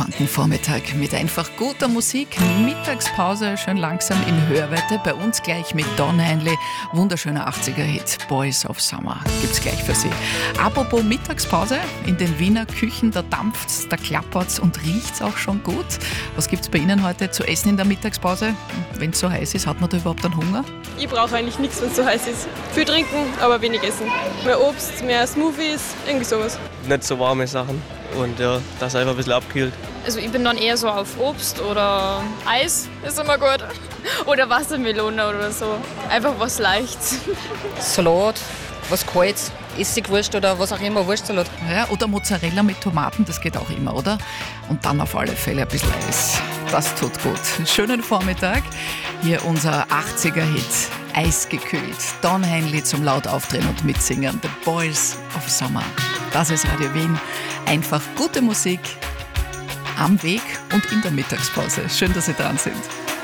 entspannten Vormittag mit einfach guter Musik. Mittagspause schön langsam in Hörweite. Bei uns gleich mit Don Henley. Wunderschöner 80er-Hit Boys of Summer gibt's gleich für Sie. Apropos Mittagspause, in den Wiener Küchen, da dampft's, da klappert's und riecht's auch schon gut. Was gibt's bei Ihnen heute zu essen in der Mittagspause? Wenn's so heiß ist, hat man da überhaupt einen Hunger? Ich brauche eigentlich nichts, wenn es so heiß ist. Viel trinken, aber wenig essen. Mehr Obst, mehr Smoothies, irgendwie sowas. Nicht so warme Sachen und ja, das einfach ein bisschen abkühlt. Also ich bin dann eher so auf Obst oder Eis, ist immer gut. Oder Wassermelone oder so. Einfach was Leichtes. Salat, was Kaltes, Essigwurst oder was auch immer, Wurstsalat. Ja, oder Mozzarella mit Tomaten, das geht auch immer, oder? Und dann auf alle Fälle ein bisschen Eis. Das tut gut. Schönen Vormittag. Hier unser 80er-Hit, eisgekühlt. Don Henley zum laut aufdrehen und mitsingen. The Boys of Summer. Das ist Radio Wien. Einfach gute Musik am Weg und in der Mittagspause. Schön, dass Sie dran sind.